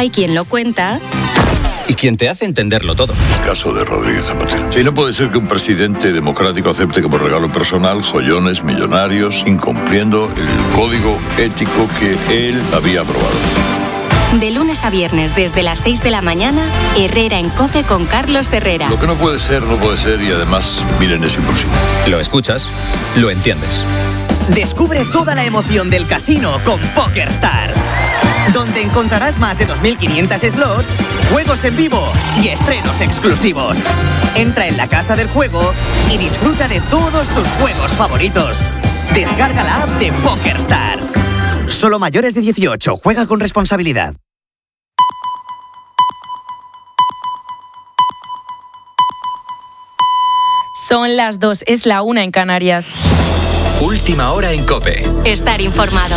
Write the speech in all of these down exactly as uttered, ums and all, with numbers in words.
Hay quien lo cuenta y quien te hace entenderlo todo. El caso de Rodríguez Zapatero. Y no puede ser que un presidente democrático acepte como regalo personal joyones millonarios, incumpliendo el código ético que él había aprobado. De lunes a viernes, desde las seis de la mañana, Herrera en COPE con Carlos Herrera. Lo que no puede ser, no puede ser y además, miren, es imposible. Lo escuchas, lo entiendes. Descubre toda la emoción del casino con PokerStars, donde encontrarás más de dos mil quinientos slots, juegos en vivo y estrenos exclusivos. Entra en la casa del juego y disfruta de todos tus juegos favoritos. Descarga la app de PokerStars. Solo mayores de dieciocho. Juega con responsabilidad. Son las dos, es la una en Canarias. Última hora en COPE. Estar informado.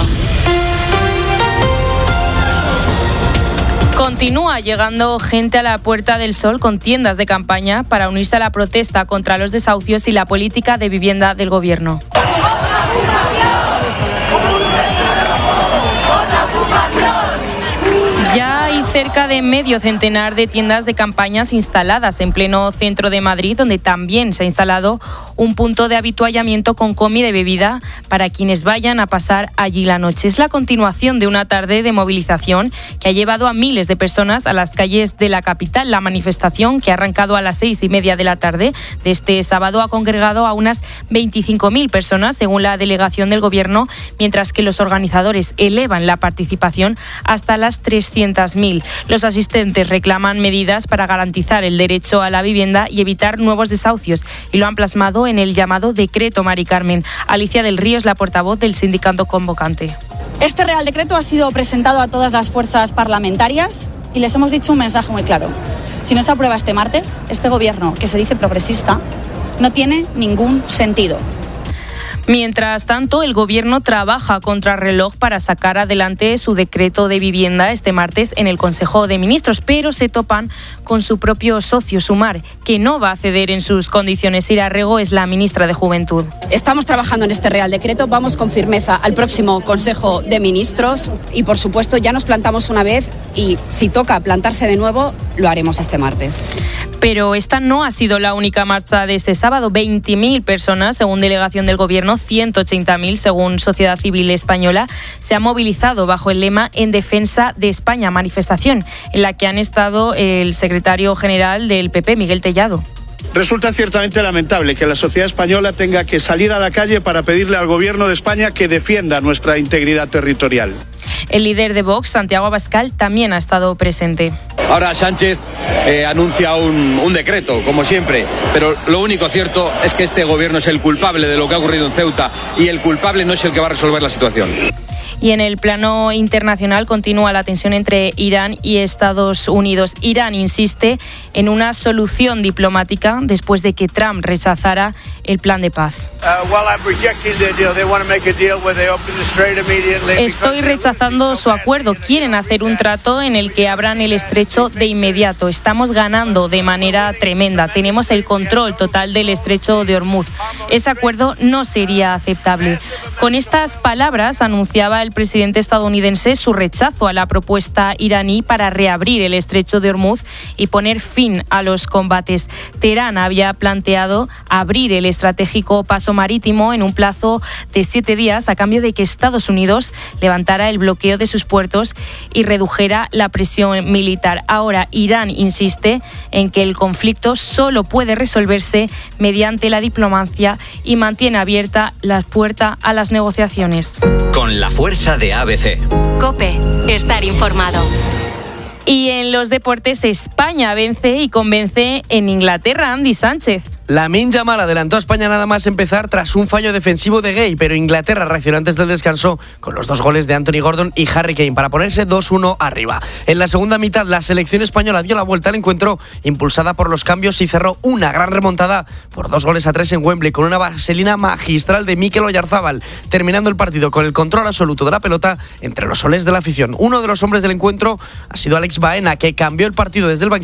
Continúa llegando gente a la Puerta del Sol con tiendas de campaña para unirse a la protesta contra los desahucios y la política de vivienda del gobierno. Ya hay cerca de medio centenar de tiendas de campañas instaladas en pleno centro de Madrid, donde también se ha instalado un punto de habituallamiento con comida y bebida para quienes vayan a pasar allí la noche. Es la continuación de una tarde de movilización que ha llevado a miles de personas a las calles de la capital. La manifestación, que ha arrancado a las seis y media de la tarde de este sábado, ha congregado a unas veinticinco mil personas, según la delegación del Gobierno, mientras que los organizadores elevan la participación hasta las trescientas mil. Los asistentes reclaman medidas para garantizar el derecho a la vivienda y evitar nuevos desahucios, y lo han plasmado en el llamado decreto Mari Carmen. Alicia del Río es la portavoz del sindicato convocante. Este Real Decreto ha sido presentado a todas las fuerzas parlamentarias y les hemos dicho un mensaje muy claro. Si no se aprueba este martes, este gobierno, que se dice progresista, no tiene ningún sentido. Mientras tanto, el Gobierno trabaja contra reloj para sacar adelante su decreto de vivienda este martes en el Consejo de Ministros, pero se topan con su propio socio, Sumar, que no va a ceder en sus condiciones. Ira Rego es la ministra de Juventud. Estamos trabajando en este Real Decreto, vamos con firmeza al próximo Consejo de Ministros y, por supuesto, ya nos plantamos una vez y, si toca plantarse de nuevo, lo haremos este martes. Pero esta no ha sido la única marcha de este sábado. veinte mil personas, según delegación del Gobierno, ciento ochenta mil, según Sociedad Civil Española, se han movilizado bajo el lema En defensa de España, manifestación en la que han estado el secretario general del P P, Miguel Tellado. Resulta ciertamente lamentable que la sociedad española tenga que salir a la calle para pedirle al Gobierno de España que defienda nuestra integridad territorial. El líder de Vox, Santiago Abascal, también ha estado presente. Ahora Sánchez eh, anuncia un, un decreto, como siempre, pero lo único cierto es que este gobierno es el culpable de lo que ha ocurrido en Ceuta y el culpable no es el que va a resolver la situación. Y en el plano internacional continúa la tensión entre Irán y Estados Unidos. Irán insiste en una solución diplomática después de que Trump rechazara el plan de paz. Estoy rechazando su acuerdo. Quieren hacer un trato en el que abran el estrecho de inmediato. Estamos ganando de manera tremenda. Tenemos el control total del estrecho de Hormuz. Ese acuerdo no sería aceptable. Con estas palabras anunciaba el presidente estadounidense su rechazo a la propuesta iraní para reabrir el estrecho de Hormuz y poner fin a los combates. Teherán había planteado abrir el estratégico paso marítimo en un plazo de siete días a cambio de que Estados Unidos levantara el bloqueo de sus puertos y redujera la presión militar. Ahora Irán insiste en que el conflicto solo puede resolverse mediante la diplomacia y mantiene abierta la puerta a las negociaciones. Con la fuerza de A B C. COPE. Estar informado. Y en los deportes, España vence y convence en Inglaterra. Andy Sánchez. Lamine Yamal adelantó a España nada más empezar tras un fallo defensivo de Gay, pero Inglaterra reaccionó antes del descanso con los dos goles de Anthony Gordon y Harry Kane para ponerse dos uno arriba. En la segunda mitad, la selección española dio la vuelta al encuentro impulsada por los cambios y cerró una gran remontada por dos goles a tres en Wembley con una vaselina magistral de Mikel Oyarzábal, terminando el partido con el control absoluto de la pelota entre los soles de la afición. Uno de los hombres del encuentro ha sido Alex Baena, que cambió el partido desde el banquillo